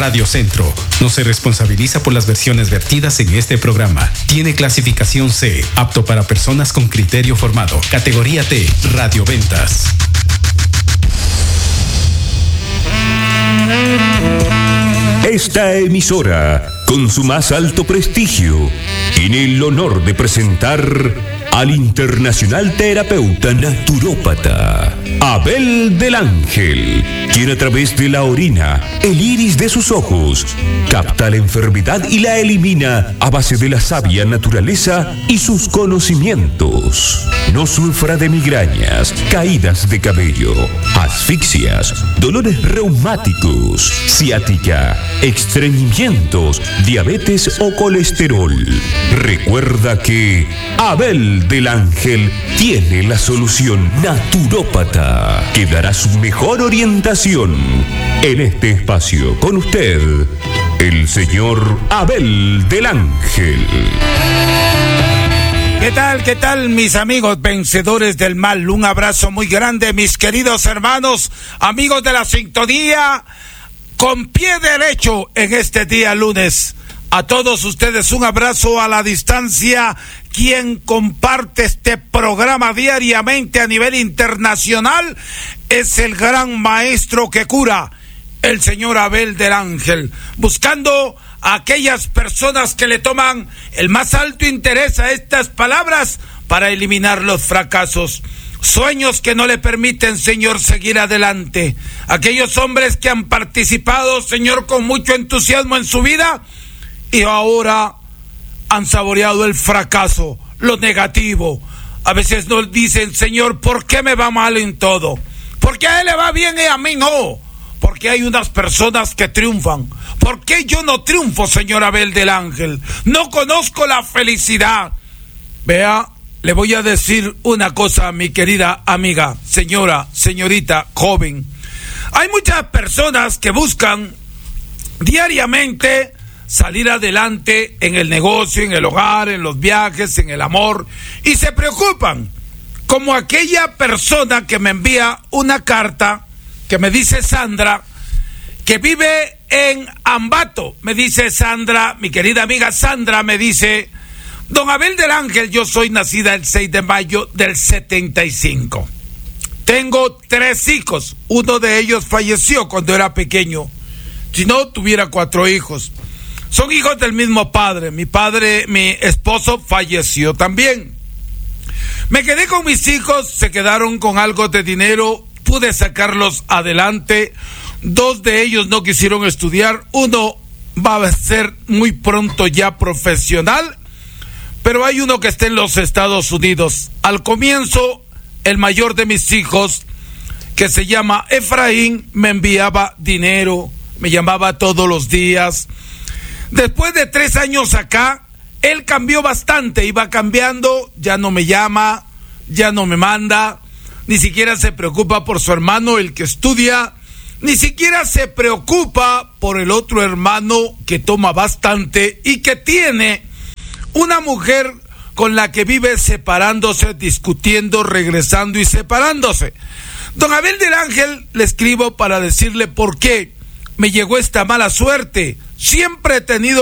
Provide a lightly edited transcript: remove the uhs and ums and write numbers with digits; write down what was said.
Radio Centro no se responsabiliza por las versiones vertidas en este programa. Tiene clasificación C, apto para personas con criterio formado. Categoría T, radioventas. Esta emisora, con su más alto prestigio, tiene el honor de presentar al internacional terapeuta naturópata Abel del Ángel, quien a través de la orina, el iris de sus ojos, capta la enfermedad y la elimina a base de la sabia naturaleza y sus conocimientos. No sufra de migrañas, caídas de cabello, asfixias, dolores reumáticos, ciática, estreñimientos, diabetes o colesterol. Recuerda que Abel del Ángel tiene la solución naturópata que dará su mejor orientación en este espacio. Con usted, el señor Abel del Ángel. ¿Qué tal, mis amigos vencedores del mal? Un abrazo muy grande, mis queridos hermanos, amigos de la sintonía, con pie derecho en este día lunes. A todos ustedes un abrazo a la distancia, quien comparte este programa diariamente a nivel internacional es el gran maestro que cura, el señor Abel del Ángel, buscando a aquellas personas que le toman el más alto interés a estas palabras para eliminar los fracasos, sueños que no le permiten, Señor, seguir adelante. Aquellos hombres que han participado, Señor, con mucho entusiasmo en su vida y ahora han saboreado el fracaso, lo negativo. A veces nos dicen, Señor, ¿por qué me va mal en todo? ¿Por qué a él le va bien y a mí no? Porque hay unas personas que triunfan. ¿Por qué yo no triunfo, señor Abel del Ángel? No conozco la felicidad. Vea, le voy a decir una cosa, mi querida amiga, señora, señorita, joven. Hay muchas personas que buscan diariamente salir adelante en el negocio, en el hogar, en los viajes, en el amor, y se preocupan, como aquella persona que me envía una carta, que me dice Sandra, que vive en Ambato. Me dice Sandra, mi querida amiga Sandra, me dice: don Abel del Ángel, yo soy nacida el 6 de mayo del 75. Tengo 3 hijos. Uno de ellos falleció cuando era pequeño. Si no, tuviera 4 hijos. Son hijos del mismo padre. Mi esposo falleció también. Me quedé con mis hijos, se quedaron con algo de dinero, pude sacarlos adelante. 2 de ellos no quisieron estudiar. Uno va a ser muy pronto ya profesional, pero hay uno que está en los Estados Unidos. Al comienzo, el mayor de mis hijos, que se llama Efraín, me enviaba dinero, me llamaba todos los días. Después de 3 años acá, él cambió bastante, iba cambiando, ya no me llama, ya no me manda, ni siquiera se preocupa por su hermano, el que estudia, ni siquiera se preocupa por el otro hermano que toma bastante y que tiene una mujer con la que vive separándose, discutiendo, regresando y separándose. Don Abel del Ángel, le escribo para decirle por qué me llegó esta mala suerte. Siempre he tenido